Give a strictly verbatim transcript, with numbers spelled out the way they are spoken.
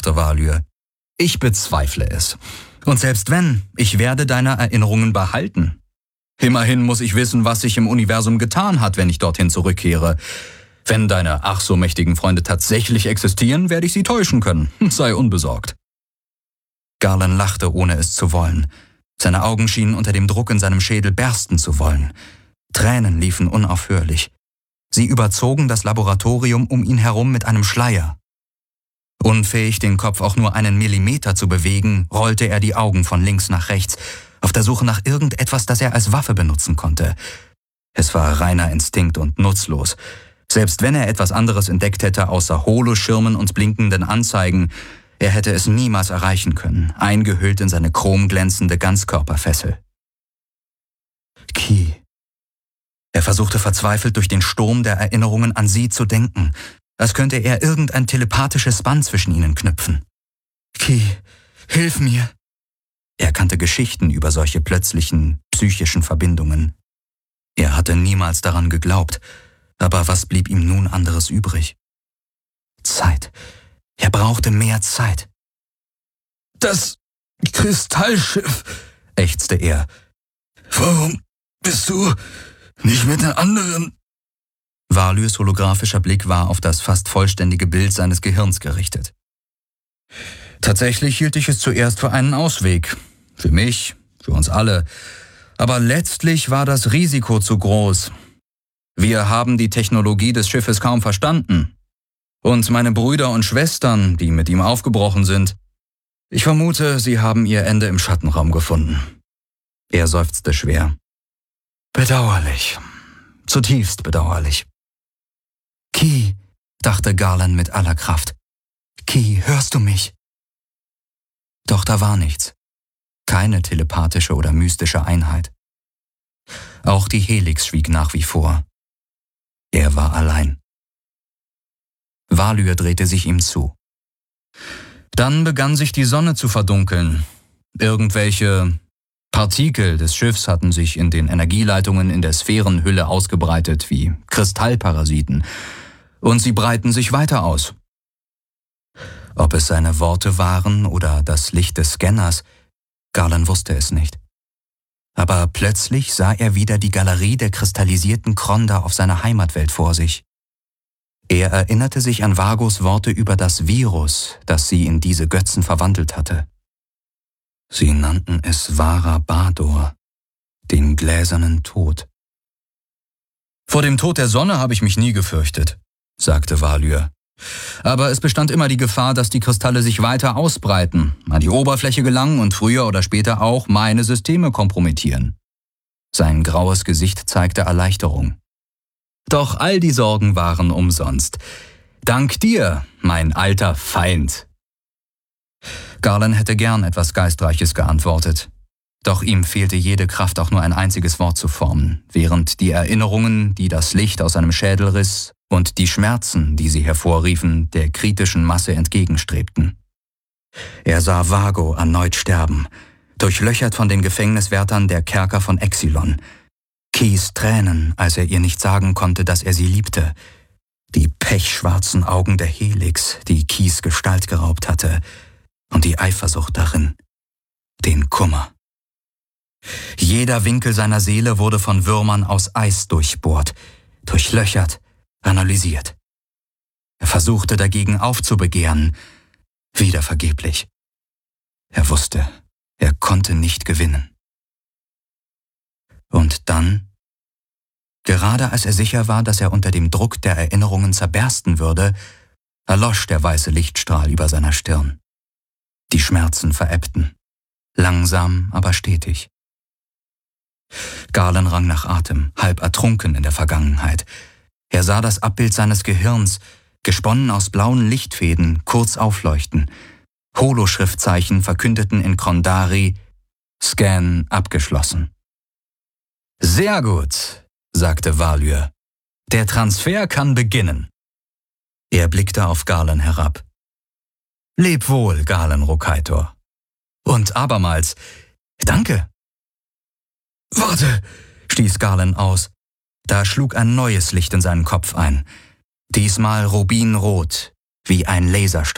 dachte Valur. »Ich bezweifle es. Und selbst wenn, ich werde deine Erinnerungen behalten. Immerhin muss ich wissen, was sich im Universum getan hat, wenn ich dorthin zurückkehre. Wenn deine ach so mächtigen Freunde tatsächlich existieren, werde ich sie täuschen können. Sei unbesorgt.« Garland lachte, ohne es zu wollen. Seine Augen schienen unter dem Druck in seinem Schädel bersten zu wollen. Tränen liefen unaufhörlich. Sie überzogen das Laboratorium um ihn herum mit einem Schleier. Unfähig, den Kopf auch nur einen Millimeter zu bewegen, rollte er die Augen von links nach rechts, auf der Suche nach irgendetwas, das er als Waffe benutzen konnte. Es war reiner Instinkt und nutzlos. Selbst wenn er etwas anderes entdeckt hätte, außer Holoschirmen und blinkenden Anzeigen, er hätte es niemals erreichen können, eingehüllt in seine chromglänzende Ganzkörperfessel. Key. Er versuchte verzweifelt durch den Sturm der Erinnerungen an sie zu denken, als könnte er irgendein telepathisches Band zwischen ihnen knüpfen. Key, hilf mir. Er kannte Geschichten über solche plötzlichen, psychischen Verbindungen. Er hatte niemals daran geglaubt, aber was blieb ihm nun anderes übrig? Zeit. Er brauchte mehr Zeit. »Das Kristallschiff«, ächzte er. »Warum bist du nicht mit den anderen?« Valurs holographischer Blick war auf das fast vollständige Bild seines Gehirns gerichtet. »Tatsächlich hielt ich es zuerst für einen Ausweg. Für mich, für uns alle. Aber letztlich war das Risiko zu groß. Wir haben die Technologie des Schiffes kaum verstanden. Und meine Brüder und Schwestern, die mit ihm aufgebrochen sind, ich vermute, sie haben ihr Ende im Schattenraum gefunden.« Er seufzte schwer. »Bedauerlich. Zutiefst bedauerlich.« »Key«, dachte Garland mit aller Kraft. »Key, hörst du mich?« Doch da war nichts. Keine telepathische oder mystische Einheit. Auch die Helix schwieg nach wie vor. Er war allein. Valur drehte sich ihm zu. Dann begann sich die Sonne zu verdunkeln. Irgendwelche Partikel des Schiffs hatten sich in den Energieleitungen in der Sphärenhülle ausgebreitet wie Kristallparasiten, und sie breiten sich weiter aus. Ob es seine Worte waren oder das Licht des Scanners, Garland wusste es nicht. Aber plötzlich sah er wieder die Galerie der kristallisierten Kronda auf seiner Heimatwelt vor sich. Er erinnerte sich an Vagos Worte über das Virus, das sie in diese Götzen verwandelt hatte. Sie nannten es Vara Bador, den gläsernen Tod. »Vor dem Tod der Sonne habe ich mich nie gefürchtet«, sagte Valur. »Aber es bestand immer die Gefahr, dass die Kristalle sich weiter ausbreiten, an die Oberfläche gelangen und früher oder später auch meine Systeme kompromittieren.« Sein graues Gesicht zeigte Erleichterung. »Doch all die Sorgen waren umsonst. Dank dir, mein alter Feind.« Garland hätte gern etwas Geistreiches geantwortet. Doch ihm fehlte jede Kraft, auch nur ein einziges Wort zu formen, während die Erinnerungen, die das Licht aus seinem Schädel riss, und die Schmerzen, die sie hervorriefen, der kritischen Masse entgegenstrebten. Er sah Vago erneut sterben, durchlöchert von den Gefängniswärtern der Kerker von Exilon. Keys Tränen, als er ihr nicht sagen konnte, dass er sie liebte. Die pechschwarzen Augen der Helix, die Keys Gestalt geraubt hatte. Und die Eifersucht darin. Den Kummer. Jeder Winkel seiner Seele wurde von Würmern aus Eis durchbohrt, durchlöchert, analysiert. Er versuchte dagegen aufzubegehren, wieder vergeblich. Er wusste, er konnte nicht gewinnen. Und dann, gerade als er sicher war, dass er unter dem Druck der Erinnerungen zerbersten würde, erlosch der weiße Lichtstrahl über seiner Stirn. Die Schmerzen verebbten, langsam, aber stetig. Garland rang nach Atem, halb ertrunken in der Vergangenheit. Er sah das Abbild seines Gehirns, gesponnen aus blauen Lichtfäden, kurz aufleuchten. Holoschriftzeichen verkündeten in Krondari: Scan abgeschlossen. »Sehr gut«, sagte Valur. »Der Transfer kann beginnen.« Er blickte auf Garland herab. »Leb wohl, Garland Rokaitor.« Und abermals: »Danke.« »Warte«, stieß Garland aus. Da schlug ein neues Licht in seinen Kopf ein. Diesmal rubinrot, wie ein Laserstrahl.